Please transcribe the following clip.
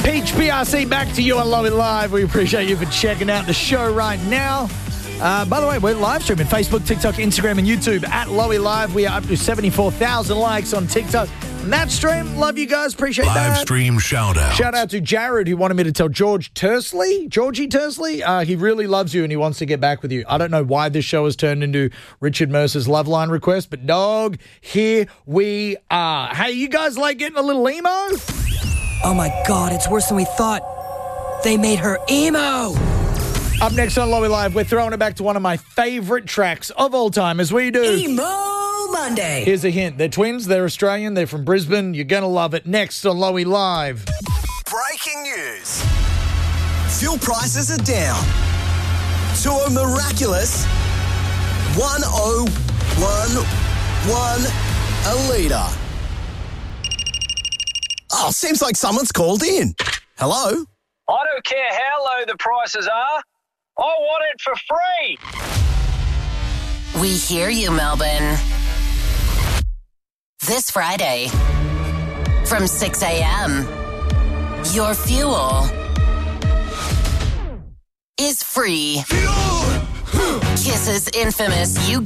Peach PRC back to you on Lowy Live. We appreciate you for checking out the show right now. By the way, we're live streaming Facebook, TikTok, Instagram, and YouTube at Lowy Live. We are up to 74,000 likes on TikTok. And that stream, love you guys, appreciate that. Live stream shout out. Shout out to Jared, who wanted me to tell Georgie Tursley, he really loves you and he wants to get back with you. I don't know why this show has turned into Richard Mercer's Love Line request, but dog, here we are. Hey, you guys like getting a little emo? Oh my God, it's worse than we thought. They made her emo. Up next on Lowy Live, we're throwing it back to one of my favorite tracks of all time as we do Emo Monday. Here's a hint. They're twins, they're Australian, they're from Brisbane. You're going to love it. Next on Lowy Live. Breaking news. Fuel prices are down to a miraculous 101.1 a litre. Oh, seems like someone's called in. Hello? I don't care how low the prices are. I want it for free. We hear you, Melbourne. This Friday, from 6 a.m., your fuel is free. Kiss's infamous You